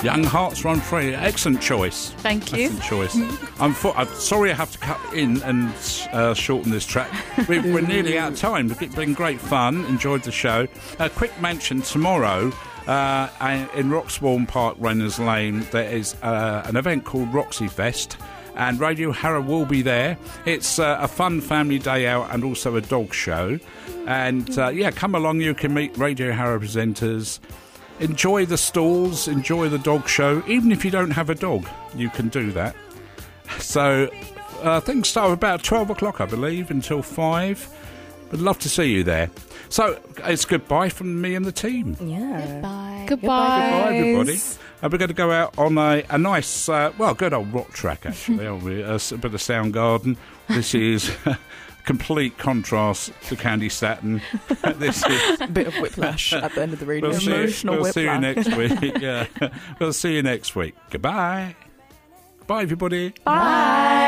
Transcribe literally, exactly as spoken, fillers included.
Young Hearts Run Free. Excellent choice. Thank you. Excellent choice. I'm, for, I'm sorry I have to cut in and uh, shorten this track. We, we're nearly out of time. It's been great fun. Enjoyed the show. A quick mention tomorrow. Uh, in Roxbourne Park, Reynolds Lane, there is uh, an event called Roxy Fest, and Radio Harrow will be there. It's uh, a fun family day out and also a dog show. And uh, yeah, come along. You can meet Radio Harrow presenters. Enjoy the stalls, enjoy the dog show. Even if you don't have a dog, you can do that. So uh, things start about twelve o'clock, I believe, until five. I'd love to see you there. So it's goodbye from me and the team. Yeah. Goodbye. Goodbye. Goodbye, everybody. And we're going to go out on a, a nice, uh, well, good old rock track, actually. aren't we? A, a bit of Soundgarden. This is complete contrast to Candy Satin. This is A bit of whiplash at the end of the radio. We'll see, Emotional we'll see you whiplash. next week. Yeah. We'll see you next week. Goodbye. Bye, everybody. Bye.